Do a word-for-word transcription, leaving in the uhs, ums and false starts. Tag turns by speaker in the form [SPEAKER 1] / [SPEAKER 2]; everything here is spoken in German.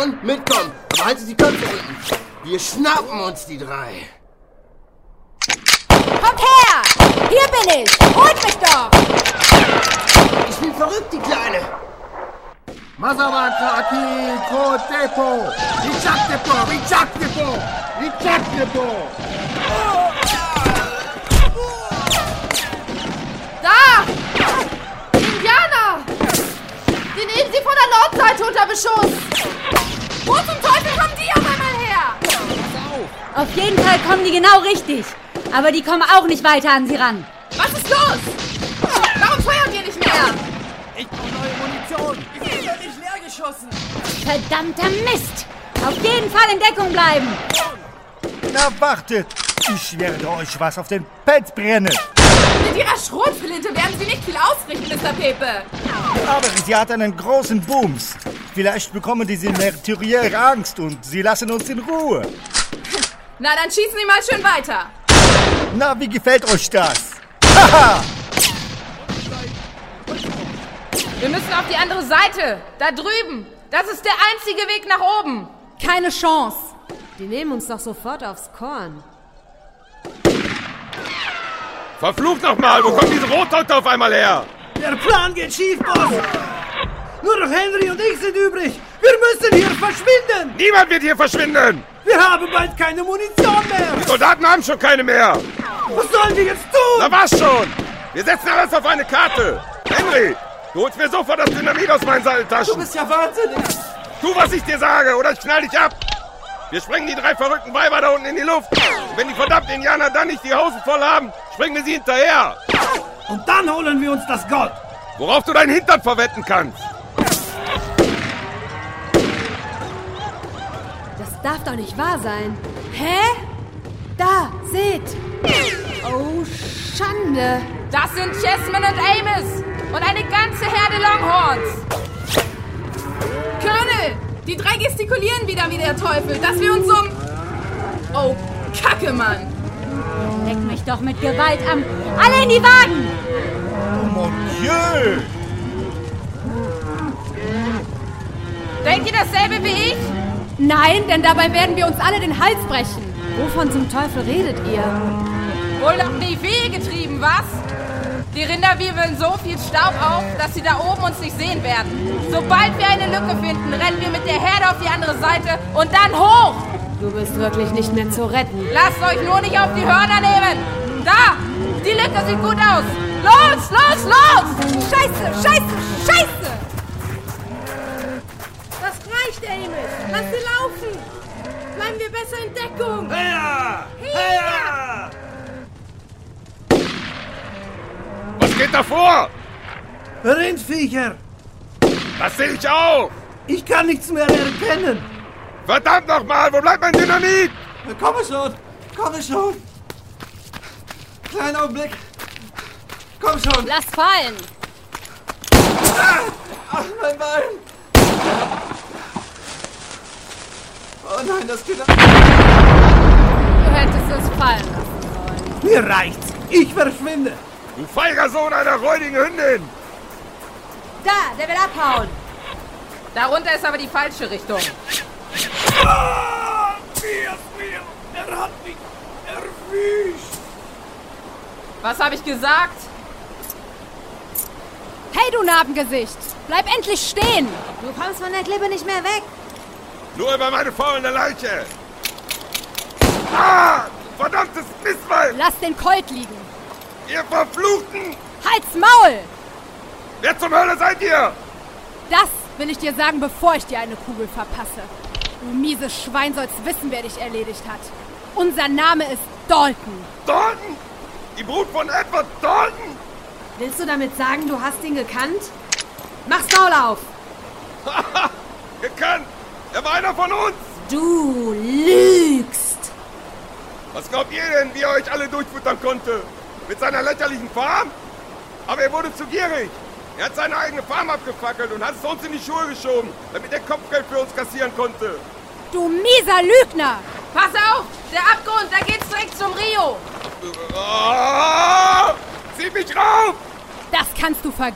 [SPEAKER 1] Mitkommen, aber halten Sie die Köpfe unten. Wir schnappen uns die drei.
[SPEAKER 2] Kommt her! Hier bin ich! Holt mich doch!
[SPEAKER 1] Ich bin verrückt, die Kleine.
[SPEAKER 3] Mazavata aquí, Kotepo! Richaktepo! Richaktepo! Richaktepo!
[SPEAKER 2] Da! Indianer! Die nehmen Sie von der Nordseite unter Beschuss! Wo zum Teufel kommen die auf einmal her?
[SPEAKER 4] Auf jeden Fall kommen die genau richtig. Aber die kommen auch nicht weiter an sie ran.
[SPEAKER 2] Was ist los? Warum feuern wir nicht mehr?
[SPEAKER 5] Ich brauche neue Munition. Ich bin ja nicht leer geschossen.
[SPEAKER 4] Verdammter Mist! Auf jeden Fall in Deckung bleiben.
[SPEAKER 6] Na wartet! Ich werde euch was auf den Pelz brennen.
[SPEAKER 2] Mit Ihrer Schrotflinte werden Sie nicht viel ausrichten, Mister Pepe.
[SPEAKER 6] Aber sie hat einen großen Booms. Vielleicht bekommen diese Meurtriere Angst und sie lassen uns in Ruhe.
[SPEAKER 2] Na, dann schießen Sie mal schön weiter.
[SPEAKER 6] Na, wie gefällt euch das? Haha!
[SPEAKER 2] Wir müssen auf die andere Seite. Da drüben. Das ist der einzige Weg nach oben.
[SPEAKER 7] Keine Chance. Die nehmen uns doch sofort aufs Korn.
[SPEAKER 8] Verflucht nochmal, wo kommt diese Rothäute auf einmal her?
[SPEAKER 5] Der Plan geht schief, Boss. Nur noch Henry und ich sind übrig. Wir müssen hier verschwinden.
[SPEAKER 8] Niemand wird hier verschwinden.
[SPEAKER 5] Wir haben bald keine Munition mehr.
[SPEAKER 8] Die Soldaten haben schon keine mehr.
[SPEAKER 5] Was sollen wir jetzt tun?
[SPEAKER 8] Na was schon? Wir setzen alles auf eine Karte. Henry, du holst mir sofort das Dynamit aus meinen Satteltaschen.
[SPEAKER 5] Du bist ja wahnsinnig.
[SPEAKER 8] Tu, was ich dir sage, oder ich knall dich ab. Wir sprengen die drei verrückten Weiber da unten in die Luft. Und wenn die verdammten Indianer dann nicht die Hosen voll haben, springen wir sie hinterher.
[SPEAKER 5] Und dann holen wir uns das Gold.
[SPEAKER 8] Worauf du deinen Hintern verwetten kannst.
[SPEAKER 7] Das darf doch nicht wahr sein. Hä? Da, seht. Oh, Schande.
[SPEAKER 2] Das sind Chessman und Amos. Und eine ganze Herde Longhorns. Colonel, die drei gestikulieren wieder wie der Teufel, dass wir uns um... Oh, Kacke, Mann.
[SPEAKER 4] Leck mich doch mit Gewalt am... Alle in die Wagen!
[SPEAKER 6] Oh mon Dieu!
[SPEAKER 2] Denkt ihr dasselbe wie ich?
[SPEAKER 7] Nein, denn dabei werden wir uns alle den Hals brechen. Wovon zum Teufel redet ihr?
[SPEAKER 2] Wohl noch die Wehe getrieben, was? Die Rinder wirbeln so viel Staub auf, dass sie da oben uns nicht sehen werden. Sobald wir eine Lücke finden, rennen wir mit der Herde auf die andere Seite und dann hoch!
[SPEAKER 7] Du bist wirklich nicht mehr zu retten.
[SPEAKER 2] Lasst euch nur nicht auf die Hörner nehmen! Da! Die Lücke sieht gut aus! Los, los, los!
[SPEAKER 7] Scheiße, scheiße, scheiße! Das reicht, Amos. Lass sie laufen! Bleiben wir besser in Deckung!
[SPEAKER 5] Her! Her!
[SPEAKER 8] Was geht da vor?
[SPEAKER 5] Rindviecher!
[SPEAKER 8] Das sehe ich auch.
[SPEAKER 5] Ich kann nichts mehr erkennen.
[SPEAKER 8] Verdammt nochmal, wo bleibt mein Dynamit?
[SPEAKER 5] Komm schon! Komm schon! Kleiner Augenblick! Komm schon!
[SPEAKER 7] Lass fallen!
[SPEAKER 5] Ah! Ach, mein Bein! Oh nein, das geht...
[SPEAKER 2] Du hättest es fallen lassen sollen.
[SPEAKER 5] Mir reicht's! Ich verschwinde!
[SPEAKER 8] Du feiger Sohn einer räudigen Hündin!
[SPEAKER 2] Da, der will abhauen. Darunter ist aber die falsche Richtung.
[SPEAKER 5] Ah! Mir, mir! Er hat mich erwischt!
[SPEAKER 2] Was habe ich gesagt?
[SPEAKER 7] Hey, du Narbengesicht! Bleib endlich stehen!
[SPEAKER 4] Du kommst von der Klippe nicht mehr weg.
[SPEAKER 8] Nur über meine faulende Leiche! Ah! Verdammtes Mistweib!
[SPEAKER 7] Lass den Colt liegen!
[SPEAKER 8] Ihr Verfluchten!
[SPEAKER 7] Halt's Maul!
[SPEAKER 8] Wer zum Hölle seid ihr?
[SPEAKER 7] Das will ich dir sagen, bevor ich dir eine Kugel verpasse. Du mieses Schwein sollst wissen, wer dich erledigt hat. Unser Name ist Dalton.
[SPEAKER 8] Dalton? Die Brut von Edward Dalton?
[SPEAKER 7] Willst du damit sagen, du hast ihn gekannt? Mach's Maul auf!
[SPEAKER 8] Haha! Gekannt! Er war einer von uns!
[SPEAKER 7] Du lügst!
[SPEAKER 8] Was glaubt ihr denn, wie er euch alle durchfuttern konnte? Mit seiner lächerlichen Farm? Aber er wurde zu gierig. Er hat seine eigene Farm abgefackelt und hat es uns in die Schuhe geschoben, damit er Kopfgeld für uns kassieren konnte.
[SPEAKER 7] Du mieser Lügner!
[SPEAKER 2] Pass auf! Der Abgrund, da geht's direkt zum Rio!
[SPEAKER 8] Oh, zieh mich rauf!
[SPEAKER 7] Das kannst du vergessen.